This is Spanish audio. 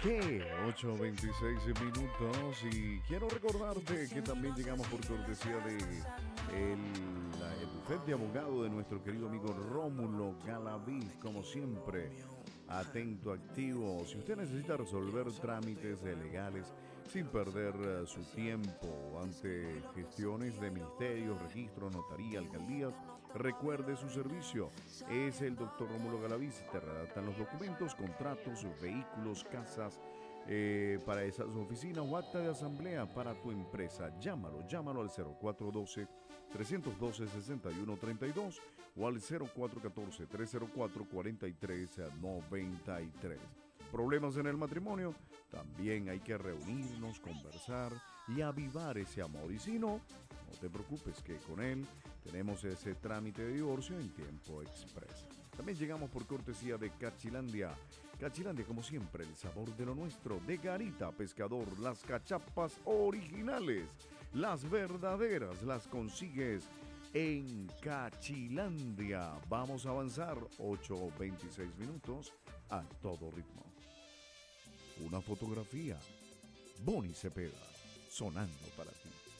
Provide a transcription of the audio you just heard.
¿Qué? 8:26 minutos y quiero recordarte que también llegamos por cortesía de el bufete de abogado de nuestro querido amigo Rómulo Galaviz, como siempre, atento, activo. Si usted necesita resolver trámites legales sin perder su tiempo ante gestiones de ministerios, registros, notaría, alcaldías, recuerde su servicio. Es el doctor Rómulo Galaviz. Te redactan los documentos, contratos, vehículos, casas, para esas oficinas o acta de asamblea para tu empresa. Llámalo al 0412-312-6132 o al 0414-304-4393. Problemas en el matrimonio, también hay que reunirnos, conversar y avivar ese amor. Y si no, no te preocupes que con él tenemos ese trámite de divorcio en tiempo express. También llegamos por cortesía de Cachilandia. Cachilandia, como siempre, el sabor de lo nuestro. De Garita Pescador, las cachapas originales, las verdaderas, las consigues en Cachilandia. Vamos a avanzar 8:26 minutos a todo ritmo. Una fotografía. Bonnie Cepeda, sonando para ti.